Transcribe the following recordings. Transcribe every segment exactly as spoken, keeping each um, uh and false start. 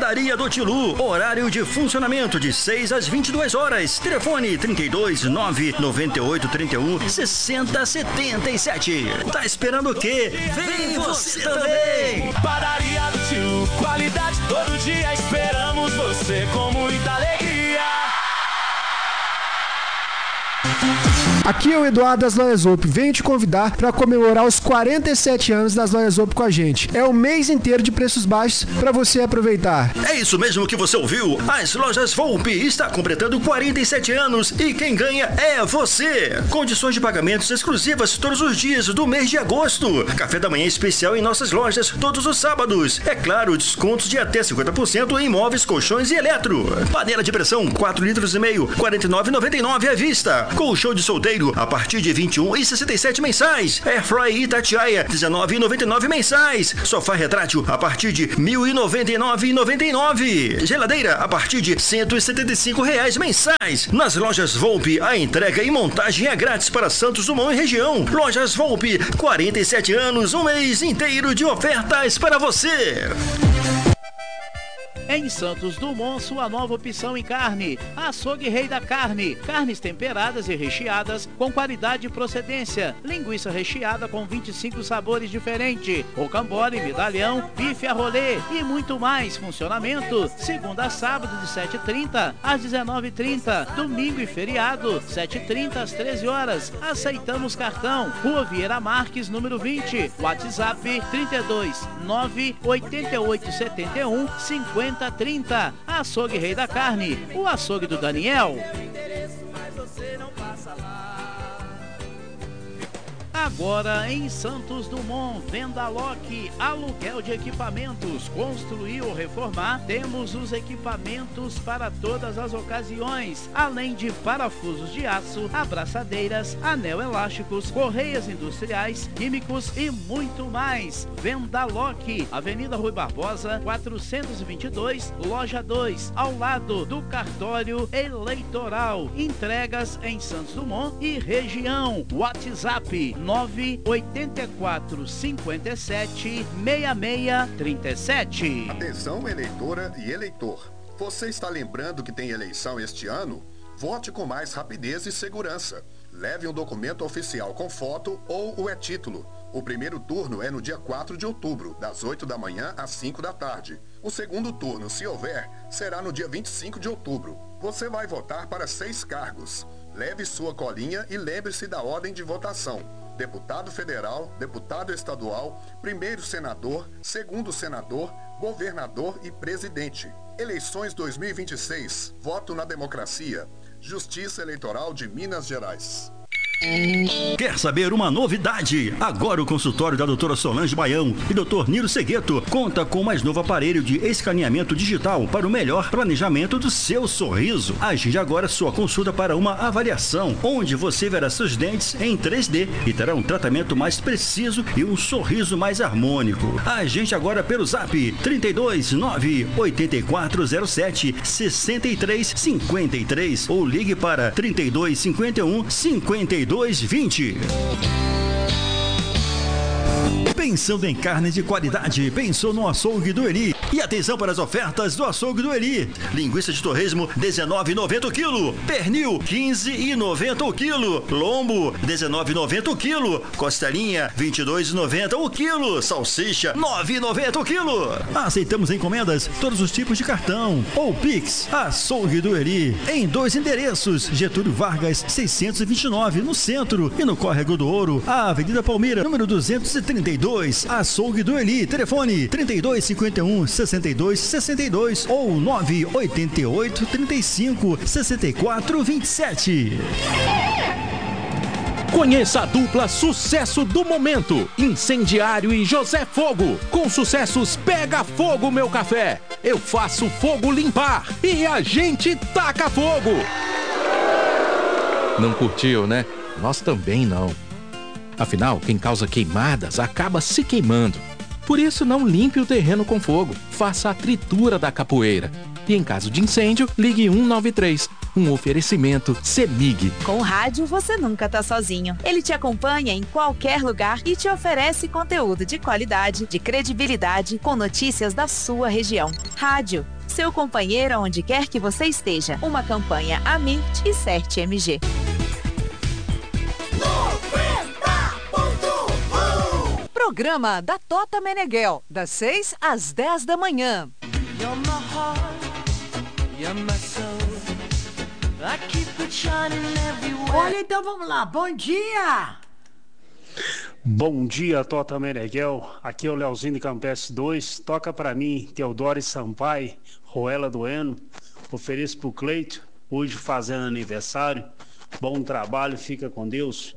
Padaria do Tilu, horário de funcionamento de seis às vinte e duas horas. Telefone trinta e dois, nove nove oito, trinta e um, sessenta, setenta e sete. Tá esperando o quê? Vem você também! Padaria do Tilu, qualidade todo dia, esperamos você com muita alegria. Aqui é o Eduardo das Lojas Zopp. Venho te convidar para comemorar os quarenta e sete anos das Lojas Zopp com a gente. É o mês inteiro de preços baixos para você aproveitar. É isso mesmo que você ouviu. As Lojas Volpe está completando quarenta e sete anos e quem ganha é você. Condições de pagamentos exclusivas todos os dias do mês de agosto. Café da manhã especial em nossas lojas todos os sábados. É claro, descontos de até cinquenta por cento em móveis, colchões e eletro. Panela de pressão quatro litros e meio, quarenta e nove reais e noventa e nove centavos à vista. Colchão de solteiro a partir de vinte e um reais e sessenta e sete centavos mensais. Airfry Itatiaia dezenove reais e noventa e nove centavos mensais. Sofá retrátil a partir de mil e noventa e nove reais e noventa e nove centavos. Geladeira a partir de cento e setenta e cinco reais mensais. Nas Lojas Volpe, a entrega e montagem é grátis para Santos Dumont e região. Lojas Volpe, quarenta e sete anos, um mês inteiro de ofertas para você. Em Santos Dumont, sua nova opção em carne. Açougue Rei da Carne. Carnes temperadas e recheadas com qualidade e procedência. Linguiça recheada com vinte e cinco sabores diferentes. Rocambole, medalhão, bife a rolê e muito mais. Funcionamento segunda a sábado de sete e trinta às dezenove e trinta. Domingo e feriado, sete e trinta às treze horas. Aceitamos cartão. Rua Vieira Marques, número vinte. WhatsApp trinta e dois, nove oito oito sete um, cinquenta trinta. Açougue Rei da Carne, o açougue do Daniel. Agora em Santos Dumont, venda Lock, aluguel de equipamentos, construir ou reformar, temos os equipamentos para todas as ocasiões, além de parafusos de aço, abraçadeiras, anel elásticos, correias industriais, químicos e muito mais. Venda Lock, Avenida Rui Barbosa, quatrocentos e vinte e dois, loja dois, ao lado do cartório eleitoral. Entregas em Santos Dumont e região. WhatsApp nove oito quatro cinco sete, seis seis três sete. Atenção, eleitora e eleitor. Você está lembrando que tem eleição este ano? Vote com mais rapidez e segurança. Leve um documento oficial com foto ou o e-título. O primeiro turno é no dia quatro de outubro, das oito da manhã às cinco da tarde. O segundo turno, se houver, será no dia vinte e cinco de outubro. Você vai votar para seis cargos. Leve sua colinha e lembre-se da ordem de votação. Deputado federal, deputado estadual, primeiro senador, segundo senador, governador e presidente. Eleições dois mil e vinte e seis. Voto na democracia. Justiça Eleitoral de Minas Gerais. Quer saber uma novidade? Agora o consultório da doutora Solange Baião e doutor Nilo Segueto conta com o mais novo aparelho de escaneamento digital para o melhor planejamento do seu sorriso. Agende agora sua consulta para uma avaliação, onde você verá seus dentes em três D e terá um tratamento mais preciso e um sorriso mais harmônico. Agende agora pelo zap trinta e dois, nove oito quatro zero sete, seis três cinco três ou ligue para trinta e dois, cinquenta e um, cinquenta e dois, vinte. Pensando em carnes de qualidade, pensou no açougue do Eli. E atenção para as ofertas do açougue do Eli. Linguiça de torresmo, dezenove reais e noventa centavos o quilo. Pernil, quinze reais e noventa centavos o quilo. Lombo, dezenove reais e noventa centavos o quilo. Costelinha, vinte e dois reais e noventa centavos o quilo. Salsicha, nove reais e noventa centavos o quilo. Aceitamos encomendas, todos os tipos de cartão. Ou Pix, açougue do Eli. Em dois endereços, Getúlio Vargas, seiscentos e vinte e nove, no centro. E no Córrego do Ouro, a Avenida Palmeira, número duzentos e trinta e dois. Açougue do Eli. Telefone trinta e dois, cinquenta e um, sessenta e dois, sessenta e dois ou nove oito oito, trinta e cinco, sessenta e quatro, vinte e sete. Conheça a dupla sucesso do momento, Incendiário e José Fogo. Com sucessos Pega Fogo Meu Café, Eu Faço Fogo Limpar e A Gente Taca Fogo. Não curtiu, né? Nós também não. Afinal, quem causa queimadas acaba se queimando. Por isso, não limpe o terreno com fogo. Faça a tritura da capoeira. E em caso de incêndio, ligue um nove três. Um oferecimento CEMIG. Com o rádio, você nunca tá sozinho. Ele te acompanha em qualquer lugar e te oferece conteúdo de qualidade, de credibilidade, com notícias da sua região. Rádio, seu companheiro onde quer que você esteja. Uma campanha Amit e Cert M G. Programa da Tota Meneghel, das seis às dez da manhã. You're my heart, you're my soul. I keep it shining everywhere. Olha, então vamos lá. Bom dia! Bom dia, Tota Meneghel. Aqui é o Leozinho de Campestre dois. Toca pra mim, Teodoro Sampaio, Ruela do Eno. Ofereço pro Cleito, hoje fazendo aniversário. Bom trabalho, fica com Deus.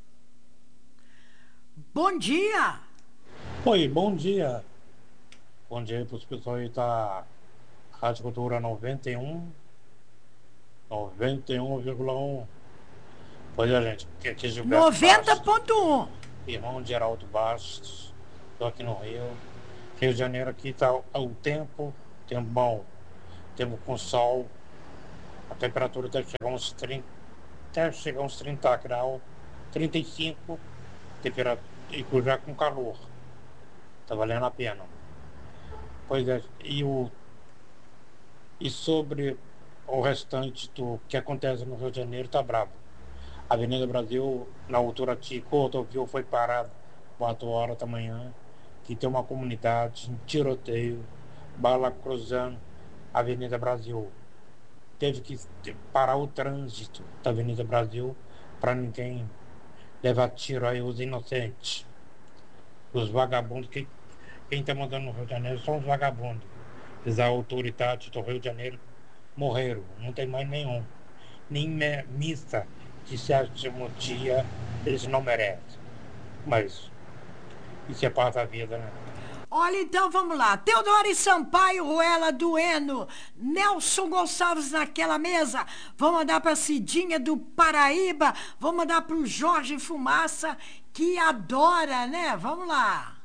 Bom dia! Oi, bom dia. Bom dia para os pessoal aí da Rádio Cultura noventa e um. noventa e um vírgula um. Pois é, gente. Aqui, aqui é Gilberto noventa ponto um. Irmão de Geraldo Bastos. Estou aqui no Rio. Rio de Janeiro aqui está o tempo. Tempo bom. Tempo com sol. A temperatura deve chegar uns trinta. Deve chegar uns trinta graus. trinta e cinco. Temperatura. E já com calor. Tá valendo a pena. Pois é. E o. E sobre o restante do que acontece no Rio de Janeiro, tá brabo. A Avenida Brasil, na altura Tico, o rodovia foi parado quatro horas da manhã, que tem uma comunidade, um tiroteio, bala cruzando a Avenida Brasil. Teve que parar o trânsito da Avenida Brasil para ninguém levar tiro aí os inocentes. Os vagabundos, que, quem tá mandando no Rio de Janeiro são os vagabundos. As autoridades do Rio de Janeiro morreram, não tem mais nenhum. Nem missa de sétimo dia eles não merecem. Mas isso é parte da vida, né? Olha, então vamos lá. Teodoro Sampaio, Ruela do Eno, Nelson Gonçalves naquela mesa. Vamos mandar para Cidinha do Paraíba. Vamos mandar para o Jorge Fumaça, que adora, né? Vamos lá.